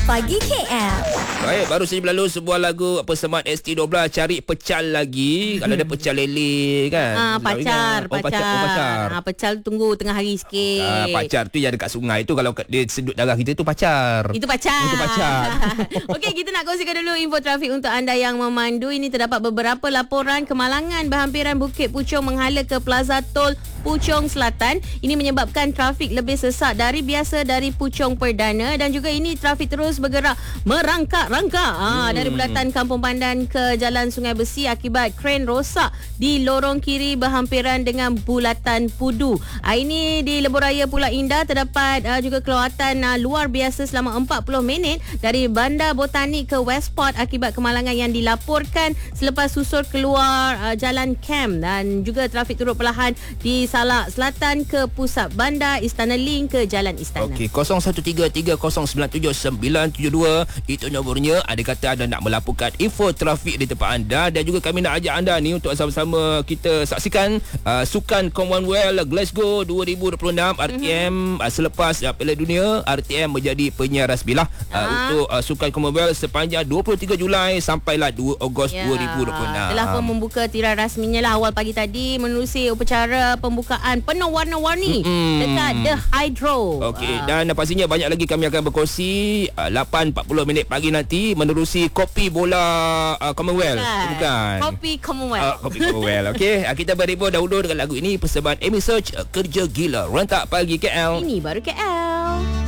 Pagi KL. Baik, baru saja berlalu sebuah lagu persembahan ST12 Cari Pecal Lagi. Kalau ada pecal lele kan. Pacar. Pacar. Pecal tunggu tengah hari sikit. Pacar tu yang dekat sungai tu, kalau dia sedut darah kita tu pacar. Itu pacar. Itu pacar. Okey, kita nak kongsikan dulu info trafik untuk anda yang memandu. Ini terdapat beberapa laporan kemalangan berhampiran Bukit Puchong menghala ke Plaza Tol Puchong Selatan. Ini menyebabkan trafik lebih sesak dari biasa dari Puchong Perdana, dan juga ini trafik terus bergerak merangkak-rangkak dari bulatan Kampung Pandan ke Jalan Sungai Besi akibat kren rosak di lorong kiri berhampiran dengan bulatan Pudu. Ini di Lebuhraya Pulau Indah terdapat juga kelawatan luar biasa selama 40 minit dari Bandar Botanik ke Westport akibat kemalangan yang dilaporkan selepas susur keluar Jalan Camp, dan juga trafik turut perlahan di Salak Selatan ke pusat bandar, Istana Link ke Jalan Istana. Okey, 0133097972 itu nombornya. Ada kata anda nak melaporkan info trafik di tempat anda, dan juga kami nak ajak anda ni untuk sama-sama kita saksikan Sukan Commonwealth Glasgow 2026 RTM. Selepas Piala Dunia, RTM menjadi penyiar rasmi lah untuk Sukan Commonwealth sepanjang 23 Julai sampailah 2 Ogos 2026. Telah pun membuka tirai rasminya lah awal pagi tadi menerusi upacara pembukaan penuh warna-warni dekat The Hydro. Okey, dan pastinya banyak lagi kami akan berkongsi 8.40 minit pagi nanti menerusi Kopi Bola Commonwealth. Bukan. Kopi Commonwealth. Kopi Commonwealth. Okey, kita berhibur dahulu dengan lagu ini, persembahan Amy Search, Kerja Gila. Rentak Pagi KL. Ini baru KL.